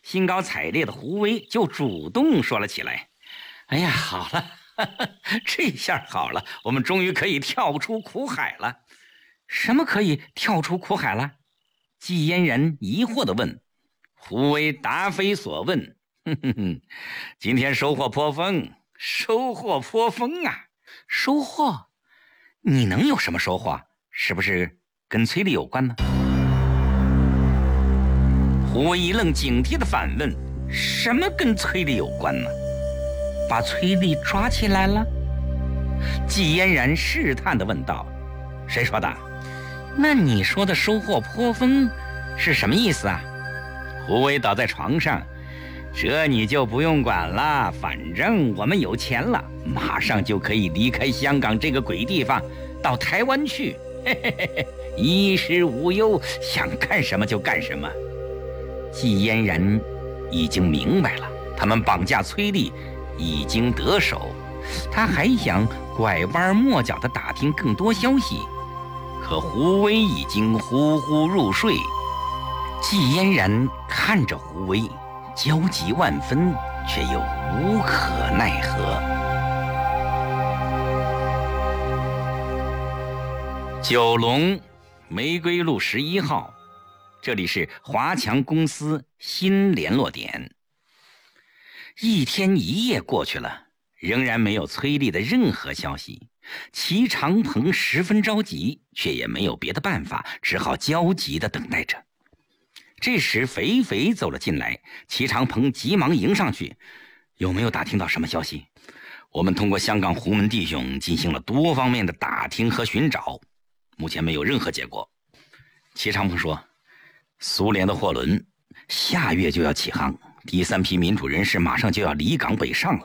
兴高采烈的胡威就主动说了起来：“哎呀，好了，这下好了，我们终于可以跳出苦海了。”“什么可以跳出苦海了？”季嫣然疑惑地问。胡威答非所问：“今天收获颇丰，收获颇丰啊！”“收获？你能有什么收获？是不是跟崔丽有关呢？”胡威一愣，警惕地反问：“什么跟崔丽有关呢？把崔丽抓起来了？”季嫣然试探地问道：“谁说的？那你说的收获颇丰是什么意思啊？”胡威倒在床上：“这你就不用管了，反正我们有钱了，马上就可以离开香港这个鬼地方，到台湾去，衣食无忧，想干什么就干什么。”季嫣然已经明白了，他们绑架崔丽已经得手，他还想拐弯抹角地打听更多消息，可胡威已经呼呼入睡。季嫣然看着胡威，焦急万分，却又无可奈何。九龙玫瑰路11号，这里是华强公司新联络点。一天一夜过去了，仍然没有崔丽的任何消息。齐长鹏十分着急，却也没有别的办法，只好焦急地等待着。这时肥肥走了进来，齐长鹏急忙迎上去：“有没有打听到什么消息？”“我们通过香港胡门弟兄进行了多方面的打听和寻找，目前没有任何结果。”齐长鹏说：“苏联的货轮下月就要起航，第3批民主人士马上就要离港北上了。